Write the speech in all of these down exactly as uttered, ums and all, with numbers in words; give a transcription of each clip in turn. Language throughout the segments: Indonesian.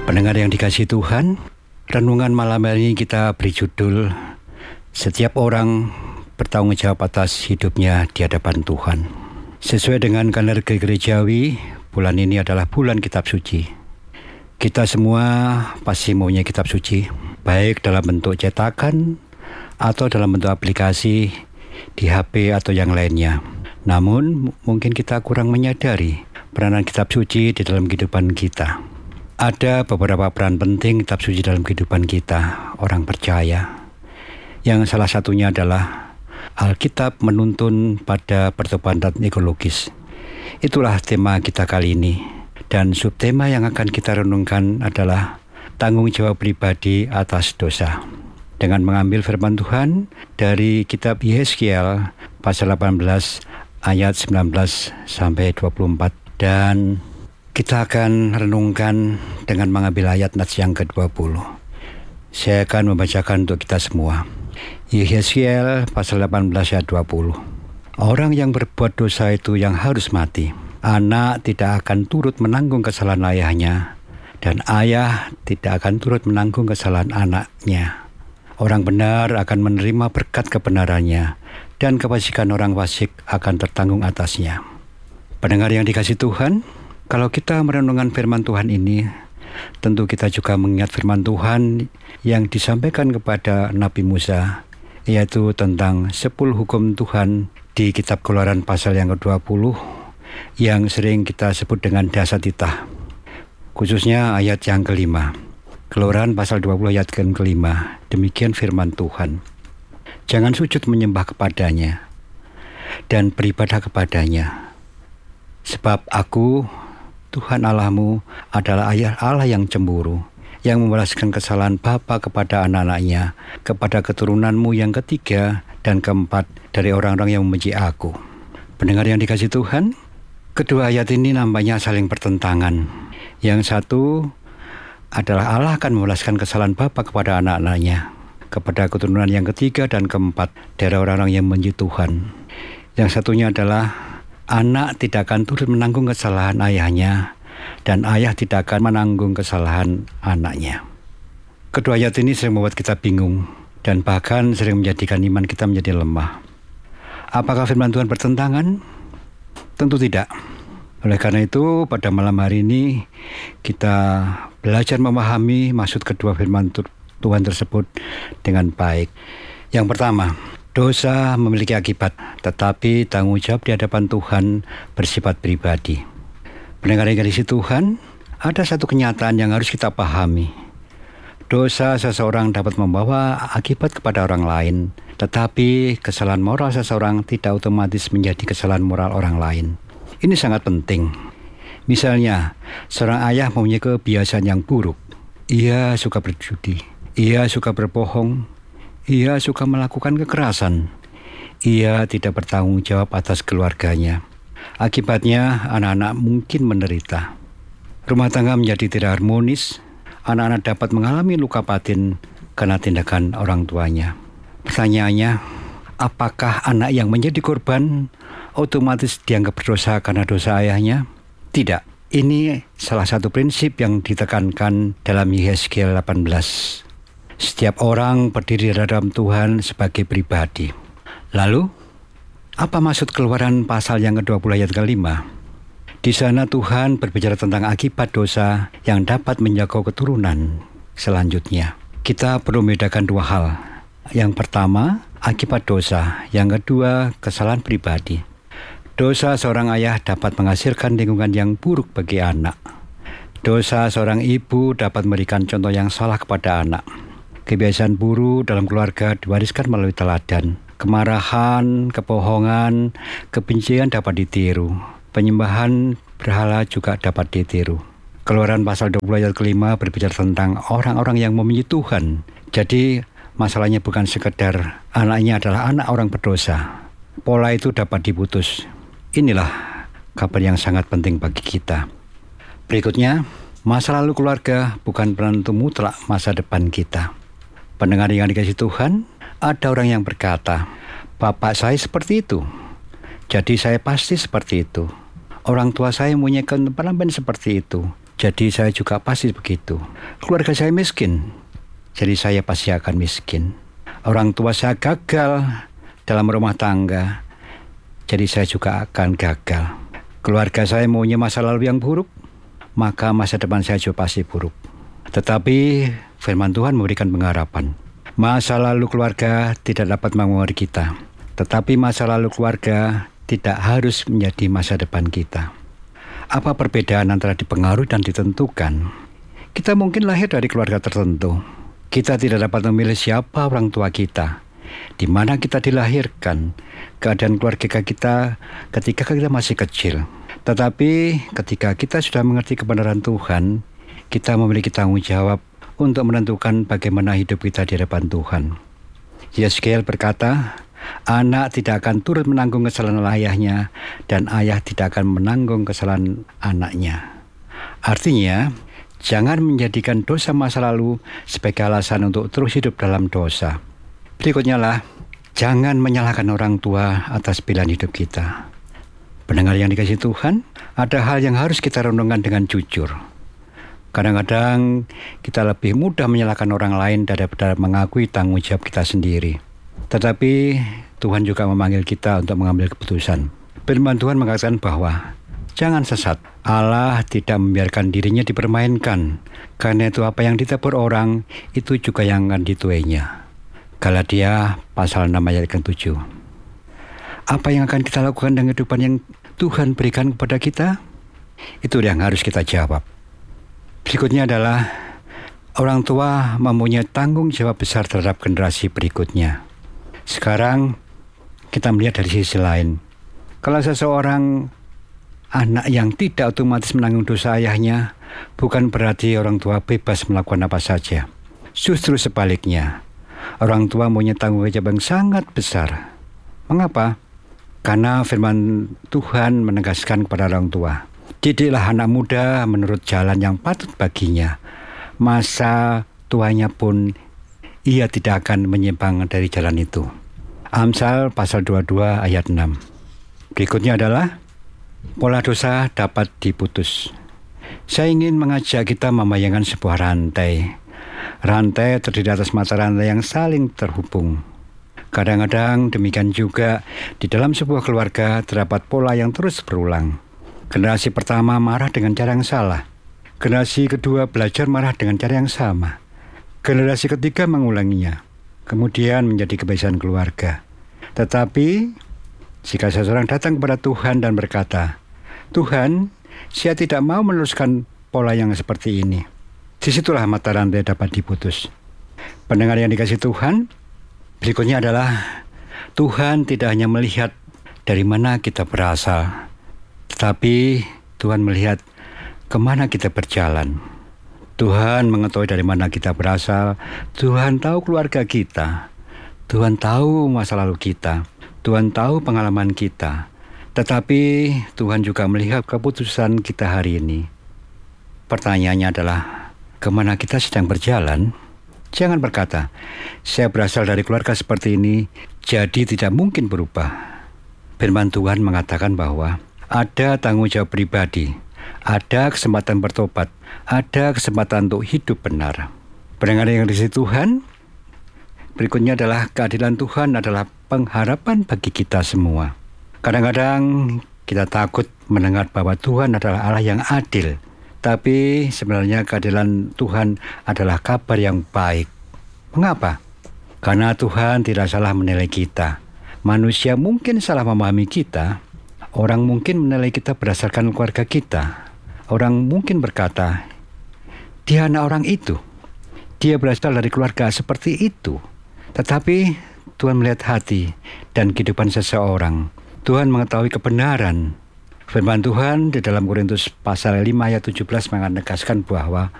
Pendengar yang dikasihi Tuhan, renungan malam hari ini kita beri judul Setiap Orang Bertanggung Jawab Atas Hidupnya di Hadapan Tuhan. Sesuai dengan kalender gerejawi, bulan ini adalah bulan kitab suci. Kita semua pasti maunya kitab suci, baik dalam bentuk cetakan atau dalam bentuk aplikasi di H P atau yang lainnya. Namun mungkin kita kurang menyadari peranan kitab suci di dalam kehidupan kita. Ada beberapa peran penting kitab suci dalam kehidupan kita, orang percaya. Yang salah satunya adalah Alkitab menuntun pada pertobatan ekologis. Itulah tema kita kali ini. Dan subtema yang akan kita renungkan adalah tanggung jawab pribadi atas dosa. Dengan mengambil firman Tuhan dari kitab Yeskiel pasal delapan belas ayat sembilan belas sampai dua puluh empat. Dan kita akan renungkan dengan mengambil ayat nats yang ke dua puluh. Saya akan membacakan untuk kita semua. Yeskiel pasal delapan belas ayat dua puluh. Orang yang berbuat dosa itu yang harus mati. Anak tidak akan turut menanggung kesalahan ayahnya, dan ayah tidak akan turut menanggung kesalahan anaknya. Orang benar akan menerima berkat kebenarannya, dan kebajikan orang fasik akan tertanggung atasnya. Pendengar yang dikasihi Tuhan, kalau kita merenungkan firman Tuhan ini, tentu kita juga mengingat firman Tuhan yang disampaikan kepada Nabi Musa, yaitu tentang sepuluh hukum Tuhan di kitab Keluaran pasal yang ke dua puluh, yang sering kita sebut dengan dasatitah, khususnya ayat yang kelima. Keluaran pasal dua puluh ayat yang kelima, demikian firman Tuhan. Jangan sujud menyembah kepadanya dan beribadah kepadanya, sebab aku, Tuhan Allahmu, adalah ayah Allah yang cemburu, yang membalaskan kesalahan bapa kepada anak-anaknya, kepada keturunanmu yang ketiga dan keempat dari orang-orang yang membenci aku. Pendengar yang dikasihi Tuhan, kedua ayat ini nampaknya saling bertentangan. Yang satu adalah Allah akan membalaskan kesalahan bapa kepada anak-anaknya, kepada keturunan yang ketiga dan keempat dari orang-orang yang membenci Tuhan. Yang satunya adalah anak tidak akan turut menanggung kesalahan ayahnya, dan ayah tidak akan menanggung kesalahan anaknya. Kedua ayat ini sering membuat kita bingung, dan bahkan sering menjadikan iman kita menjadi lemah. Apakah firman Tuhan bertentangan? Tentu tidak. Oleh karena itu, pada malam hari ini kita belajar memahami maksud kedua firman Tuhan tersebut dengan baik. Yang pertama, dosa memiliki akibat, tetapi tanggung jawab di hadapan Tuhan bersifat pribadi. Pendengar yang dikasihi Tuhan, ada satu kenyataan yang harus kita pahami. Dosa seseorang dapat membawa akibat kepada orang lain, tetapi kesalahan moral seseorang tidak otomatis menjadi kesalahan moral orang lain. Ini sangat penting. Misalnya, seorang ayah mempunyai kebiasaan yang buruk. Ia suka berjudi, ia suka berbohong, ia suka melakukan kekerasan. Ia tidak bertanggung jawab atas keluarganya. Akibatnya, anak-anak mungkin menderita. Rumah tangga menjadi tidak harmonis. Anak-anak dapat mengalami luka batin karena tindakan orang tuanya. Pertanyaannya, apakah anak yang menjadi korban otomatis dianggap berdosa karena dosa ayahnya? Tidak. Ini salah satu prinsip yang ditekankan dalam Yeskiel delapan belas. Setiap orang berdiri di hadapan Tuhan sebagai pribadi. Lalu, apa maksud Keluaran pasal yang ke dua puluh ayat kelima? Di sana Tuhan berbicara tentang akibat dosa yang dapat menjangkau keturunan selanjutnya. Kita perlu membedakan dua hal. Yang pertama, akibat dosa. Yang kedua, kesalahan pribadi. Dosa seorang ayah dapat menghasilkan lingkungan yang buruk bagi anak. Dosa seorang ibu dapat memberikan contoh yang salah kepada anak. Kebiasaan buruk dalam keluarga diwariskan melalui teladan. Kemarahan, kebohongan, kebencian dapat ditiru. Penyembahan berhala juga dapat ditiru. Keluaran pasal dua puluh ayat kelima berbicara tentang orang-orang yang membenci Tuhan. Jadi masalahnya bukan sekedar anaknya adalah anak orang berdosa. Pola itu dapat diputus. Inilah kabar yang sangat penting bagi kita. Berikutnya, masa lalu keluarga bukan penentu mutlak masa depan kita. Pendengar yang dikasihi Tuhan, ada orang yang berkata, "Bapak saya seperti itu, jadi saya pasti seperti itu. Orang tua saya mempunyai keterampilan seperti itu, jadi saya juga pasti begitu. Keluarga saya miskin, jadi saya pasti akan miskin. Orang tua saya gagal dalam rumah tangga, jadi saya juga akan gagal. Keluarga saya maunya masa lalu yang buruk, maka masa depan saya juga pasti buruk. Tetapi firman Tuhan memberikan pengharapan. Masa lalu keluarga tidak dapat mempengaruhi kita, tetapi masa lalu keluarga tidak harus menjadi masa depan kita. Apa perbedaan antara dipengaruhi dan ditentukan? Kita mungkin lahir dari keluarga tertentu. Kita tidak dapat memilih siapa orang tua kita, di mana kita dilahirkan, keadaan keluarga kita ketika kita masih kecil. Tetapi ketika kita sudah mengerti kebenaran Tuhan, kita memiliki tanggung jawab untuk menentukan bagaimana hidup kita di hadapan Tuhan. Yeskiel berkata, anak tidak akan turut menanggung kesalahan ayahnya, dan ayah tidak akan menanggung kesalahan anaknya. Artinya, jangan menjadikan dosa masa lalu sebagai alasan untuk terus hidup dalam dosa. Berikutnya lah, jangan menyalahkan orang tua atas pilihan hidup kita. Pendengar yang dikasihi Tuhan, ada hal yang harus kita renungkan dengan jujur. Kadang-kadang kita lebih mudah menyalahkan orang lain daripada mengakui tanggung jawab kita sendiri. Tetapi Tuhan juga memanggil kita untuk mengambil keputusan. Firman Tuhan mengatakan bahwa jangan sesat. Allah tidak membiarkan dirinya dipermainkan. Karena itu apa yang ditabur orang, itu juga yang akan dituainya. Galatia pasal enam ayat ketujuh. Apa yang akan kita lakukan dengan kehidupan yang Tuhan berikan kepada kita? Itu yang harus kita jawab. Berikutnya adalah orang tua mempunyai tanggung jawab besar terhadap generasi berikutnya. Sekarang kita melihat dari sisi lain. Kalau seseorang anak yang tidak otomatis menanggung dosa ayahnya, bukan berarti orang tua bebas melakukan apa saja. Justru sebaliknya, orang tua mempunyai tanggung jawab yang sangat besar. Mengapa? Karena firman Tuhan menegaskan kepada orang tua, didiklah anak muda menurut jalan yang patut baginya. Masa tuanya pun ia tidak akan menyimpang dari jalan itu. Amsal pasal dua puluh dua ayat enam. Berikutnya adalah pola dosa dapat diputus. Saya ingin mengajak kita membayangkan sebuah rantai. Rantai terdiri atas mata rantai yang saling terhubung. Kadang-kadang demikian juga di dalam sebuah keluarga terdapat pola yang terus berulang. Generasi pertama marah dengan cara yang salah. Generasi kedua belajar marah dengan cara yang sama. Generasi ketiga mengulanginya. Kemudian menjadi kebiasaan keluarga. Tetapi jika seseorang datang kepada Tuhan dan berkata, Tuhan, saya tidak mau meneruskan pola yang seperti ini. Disitulah mata rantai dapat diputus. Pendengar yang dikasihi Tuhan, berikutnya adalah Tuhan tidak hanya melihat dari mana kita berasal, tetapi Tuhan melihat kemana kita berjalan. Tuhan mengetahui dari mana kita berasal. Tuhan tahu keluarga kita. Tuhan tahu masa lalu kita. Tuhan tahu pengalaman kita. Tetapi Tuhan juga melihat keputusan kita hari ini. Pertanyaannya adalah, kemana kita sedang berjalan? Jangan berkata, saya berasal dari keluarga seperti ini, jadi tidak mungkin berubah. Firman Tuhan mengatakan bahwa ada tanggung jawab pribadi, ada kesempatan bertobat, ada kesempatan untuk hidup benar. Pendengar yang dikasihi Tuhan, berikutnya adalah keadilan Tuhan adalah pengharapan bagi kita semua. Kadang-kadang kita takut mendengar bahwa Tuhan adalah Allah yang adil, tapi sebenarnya keadilan Tuhan adalah kabar yang baik. Mengapa? Karena Tuhan tidak salah menilai kita. Manusia mungkin salah memahami kita. Orang mungkin menilai kita berdasarkan keluarga kita. Orang mungkin berkata, dia anak orang itu. Dia berasal dari keluarga seperti itu. Tetapi Tuhan melihat hati dan kehidupan seseorang. Tuhan mengetahui kebenaran. Firman Tuhan di dalam Korintus pasal lima ayat tujuh belas menegaskan bahwa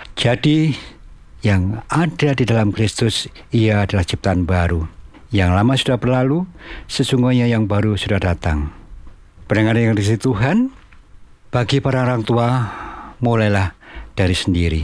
jadi yang ada di dalam Kristus, ia adalah ciptaan baru. Yang lama sudah berlalu, sesungguhnya yang baru sudah datang. Pendengar yang dikasihi Tuhan, bagi para orang tua, mulailah dari sendiri.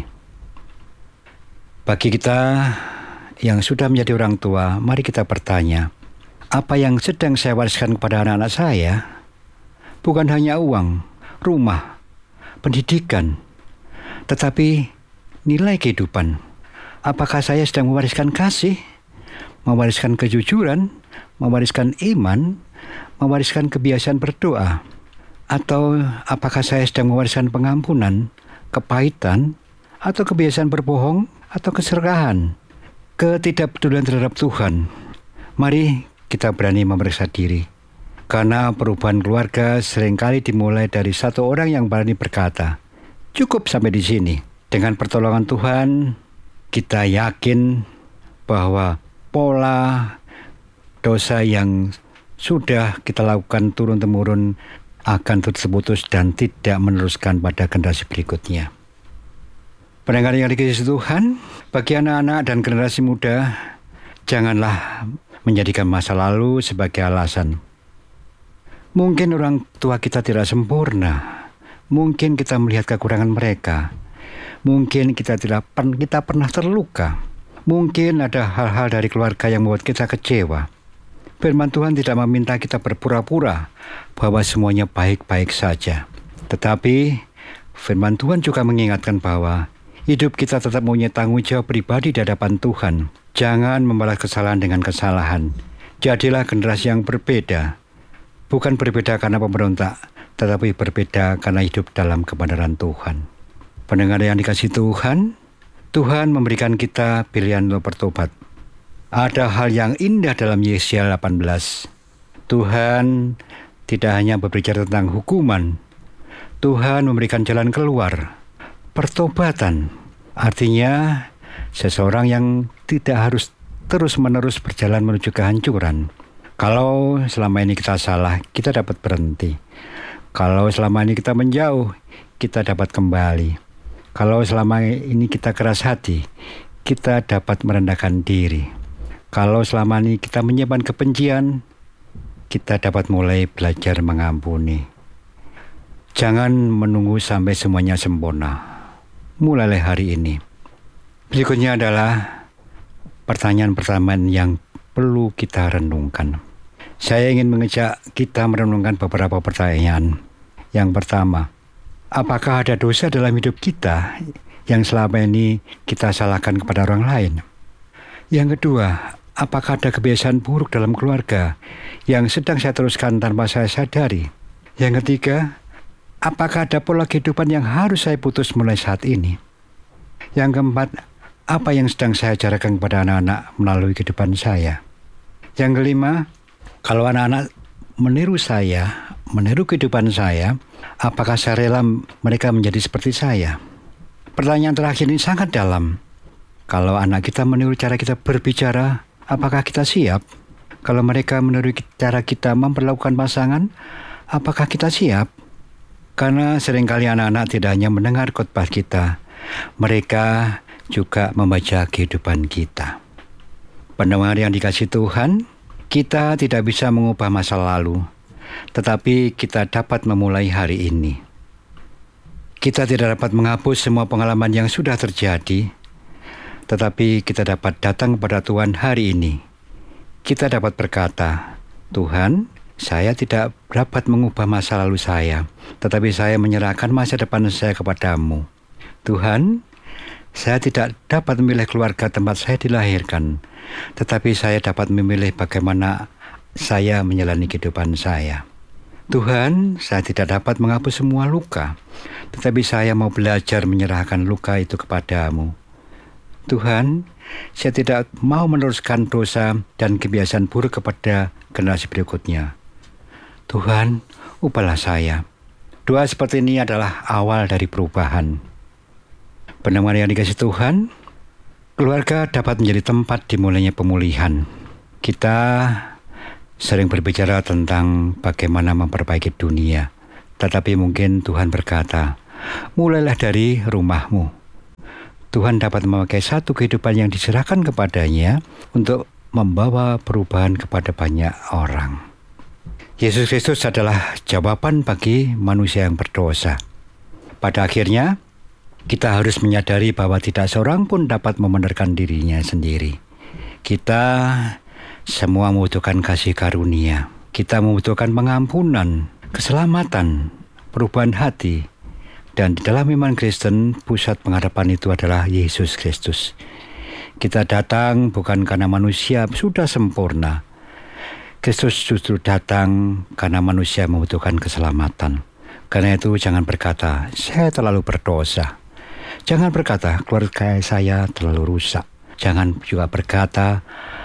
Bagi kita yang sudah menjadi orang tua, mari kita bertanya, apa yang sedang saya wariskan kepada anak-anak saya? Bukan hanya uang, rumah, pendidikan, tetapi nilai kehidupan. Apakah saya sedang mewariskan kasih, mewariskan kejujuran, mewariskan iman, mewariskan kebiasaan berdoa? Atau apakah saya sedang mewariskan pengampunan, kepahitan, atau kebiasaan berbohong, atau keserakahan, ketidakpedulian terhadap Tuhan? Mari kita berani memeriksa diri. Karena perubahan keluarga seringkali dimulai dari satu orang yang berani berkata, cukup sampai di sini. Dengan pertolongan Tuhan, kita yakin bahwa pola dosa yang sudah kita lakukan turun-temurun akan terus putus dan tidak meneruskan pada generasi berikutnya. Pendengar yang dikasihi Tuhan, bagi anak-anak dan generasi muda, janganlah menjadikan masa lalu sebagai alasan. Mungkin orang tua kita tidak sempurna, mungkin kita melihat kekurangan mereka, mungkin kita tidak pen, kita pernah terluka, mungkin ada hal-hal dari keluarga yang membuat kita kecewa. Firman Tuhan tidak meminta kita berpura-pura bahwa semuanya baik-baik saja. Tetapi firman Tuhan juga mengingatkan bahwa hidup kita tetap mempunyai tanggung jawab pribadi di hadapan Tuhan. Jangan membalas kesalahan dengan kesalahan. Jadilah generasi yang berbeda. Bukan berbeda karena pemberontak, tetapi berbeda karena hidup dalam kebenaran Tuhan. Pendengar yang dikasihi Tuhan, Tuhan memberikan kita pilihan untuk bertobat. Ada hal yang indah dalam Yesaya delapan belas. Tuhan tidak hanya berbicara tentang hukuman, Tuhan memberikan jalan keluar, pertobatan. Artinya seseorang yang tidak harus terus-menerus berjalan menuju kehancuran. Kalau selama ini kita salah, kita dapat berhenti. Kalau selama ini kita menjauh, kita dapat kembali. Kalau selama ini kita keras hati, kita dapat merendahkan diri. Kalau selama ini kita menyimpan kebencian, kita dapat mulai belajar mengampuni. Jangan menunggu sampai semuanya sempurna. Mulailah hari ini. Berikutnya adalah pertanyaan-pertanyaan yang perlu kita renungkan. Saya ingin mengajak kita merenungkan beberapa pertanyaan. Yang pertama, apakah ada dosa dalam hidup kita yang selama ini kita salahkan kepada orang lain? Yang kedua, apakah ada kebiasaan buruk dalam keluarga yang sedang saya teruskan tanpa saya sadari? Yang ketiga, apakah ada pola kehidupan yang harus saya putus mulai saat ini? Yang keempat, apa yang sedang saya ajarkan kepada anak-anak melalui kehidupan saya? Yang kelima, kalau anak-anak meniru saya, meniru kehidupan saya, apakah saya rela mereka menjadi seperti saya? Pertanyaan terakhir ini sangat dalam. Kalau anak kita meniru cara kita berbicara, apakah kita siap? Kalau mereka meniru cara kita memperlakukan pasangan, apakah kita siap? Karena seringkali anak-anak tidak hanya mendengar khotbah kita, mereka juga membaca kehidupan kita. Pendengar yang dikasihi Tuhan, kita tidak bisa mengubah masa lalu, tetapi kita dapat memulai hari ini. Kita tidak dapat menghapus semua pengalaman yang sudah terjadi, tetapi kita dapat datang kepada Tuhan hari ini. Kita dapat berkata, Tuhan, saya tidak dapat mengubah masa lalu saya, tetapi saya menyerahkan masa depan saya kepadamu. Tuhan, saya tidak dapat memilih keluarga tempat saya dilahirkan, tetapi saya dapat memilih bagaimana saya menjalani kehidupan saya. Tuhan, saya tidak dapat menghapus semua luka, tetapi saya mau belajar menyerahkan luka itu kepadamu. Tuhan, saya tidak mau meneruskan dosa dan kebiasaan buruk kepada generasi berikutnya. Tuhan, ubahlah saya. Doa seperti ini adalah awal dari perubahan. Pendengar yang dikasihi Tuhan, keluarga dapat menjadi tempat dimulainya pemulihan. Kita sering berbicara tentang bagaimana memperbaiki dunia, tetapi mungkin Tuhan berkata, mulailah dari rumahmu. Tuhan dapat memakai satu kehidupan yang diserahkan kepadanya untuk membawa perubahan kepada banyak orang. Yesus Kristus adalah jawaban bagi manusia yang berdosa. Pada akhirnya, kita harus menyadari bahwa tidak seorang pun dapat membenarkan dirinya sendiri. Kita semua membutuhkan kasih karunia. Kita membutuhkan pengampunan, keselamatan, perubahan hati, Dan di dalam iman Kristen, pusat pengharapan itu adalah Yesus Kristus. Kita datang bukan karena manusia sudah sempurna. Kristus justru datang karena manusia membutuhkan keselamatan. Karena itu jangan berkata, saya terlalu berdosa. Jangan berkata, keluarga saya terlalu rusak. Jangan juga berkata,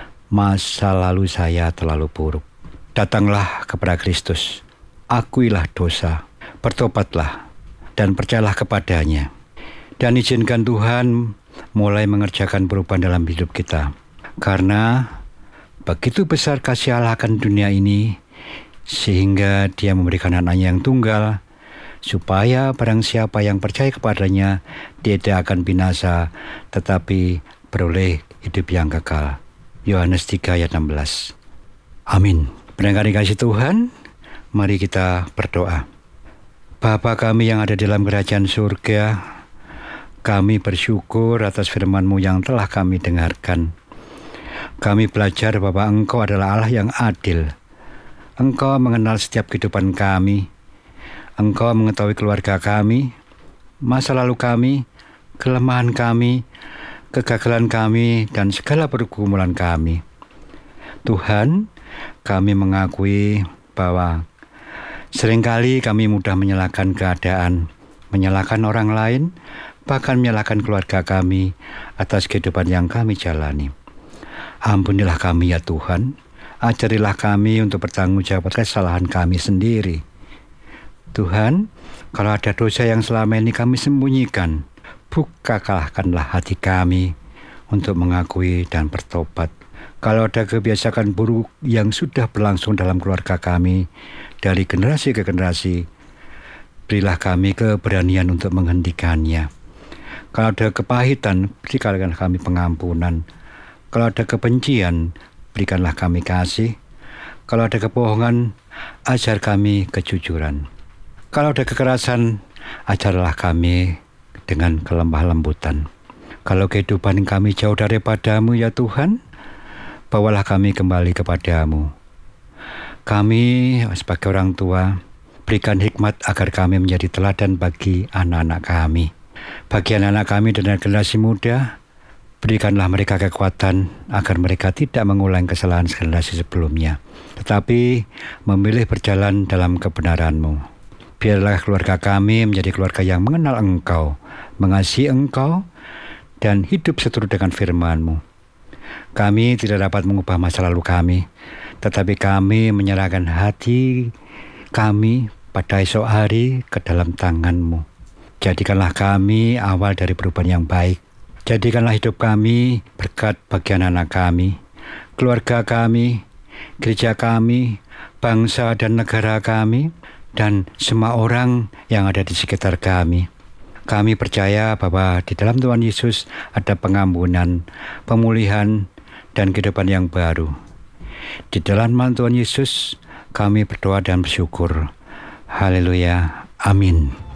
masa lalu saya terlalu buruk. Datanglah kepada Kristus. Akuilah dosa, bertobatlah, dan percayalah kepadanya. Dan izinkan Tuhan mulai mengerjakan perubahan dalam hidup kita. Karena begitu besar kasih Allah akan dunia ini, sehingga Dia memberikan anaknya yang tunggal, supaya barang siapa yang percaya kepadanya tidak akan binasa, tetapi beroleh hidup yang kekal. Yohanes tiga ayat enam belas. Amin. Pendengar dikasih Tuhan, mari kita berdoa. Bapa kami yang ada di dalam kerajaan surga, kami bersyukur atas firman-Mu yang telah kami dengarkan. Kami belajar bahwa Engkau adalah Allah yang adil. Engkau mengenal setiap kehidupan kami. Engkau mengetahui keluarga kami, masa lalu kami, kelemahan kami, kegagalan kami, dan segala pergumulan kami. Tuhan, kami mengakui bahwa seringkali kami mudah menyalahkan keadaan, menyalahkan orang lain, bahkan menyalahkan keluarga kami atas kehidupan yang kami jalani. Ampunilah kami ya Tuhan, ajarilah kami untuk bertanggung jawab atas kesalahan kami sendiri. Tuhan, kalau ada dosa yang selama ini kami sembunyikan, bukakanlah hati kami untuk mengakui dan bertobat. Kalau ada kebiasaan buruk yang sudah berlangsung dalam keluarga kami, dari generasi ke generasi, berilah kami keberanian untuk menghentikannya. Kalau ada kepahitan, berikanlah kami pengampunan. Kalau ada kebencian, berikanlah kami kasih. Kalau ada kebohongan, ajar kami kejujuran. Kalau ada kekerasan, ajarlah kami dengan kelemah lembutan. Kalau kehidupan kami jauh daripada-Mu ya Tuhan, bawalah kami kembali kepada-Mu. Kami sebagai orang tua, berikan hikmat agar kami menjadi teladan bagi anak-anak kami. Bagi anak-anak kami dan generasi muda, berikanlah mereka kekuatan agar mereka tidak mengulang kesalahan generasi sebelumnya, tetapi memilih berjalan dalam kebenaran-Mu. Biarlah keluarga kami menjadi keluarga yang mengenal Engkau, mengasihi Engkau, dan hidup seturut dengan firman-Mu. Kami tidak dapat mengubah masa lalu kami, tetapi kami menyerahkan hati kami pada esok hari ke dalam tangan-Mu. Jadikanlah kami awal dari perubahan yang baik. Jadikanlah hidup kami berkat bagi anak-anak kami, keluarga kami, gereja kami, bangsa dan negara kami, dan semua orang yang ada di sekitar kami. Kami percaya bahwa di dalam Tuhan Yesus ada pengampunan, pemulihan, dan kehidupan yang baru. Di dalam nama Tuhan Yesus, kami berdoa dan bersyukur. Haleluya. Amin.